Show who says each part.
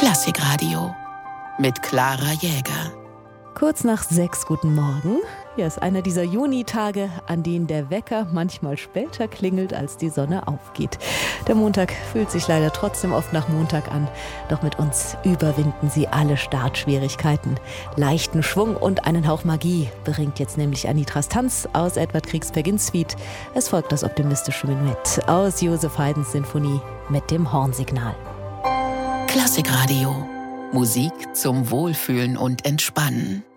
Speaker 1: Klassikradio mit Clara Jäger.
Speaker 2: Kurz nach 6, guten Morgen. Hier ist einer dieser Junitage, an denen der Wecker manchmal später klingelt, als die Sonne aufgeht. Der Montag fühlt sich leider trotzdem oft nach Montag an. Doch mit uns überwinden sie alle Startschwierigkeiten. Leichten Schwung und einen Hauch Magie bringt jetzt nämlich Anitras Tanz aus Edvard Griegs Peer Gynt Suite. Es folgt das optimistische Menuett aus Joseph Haydns Sinfonie mit dem Hornsignal.
Speaker 1: Klassikradio. Musik zum Wohlfühlen und Entspannen.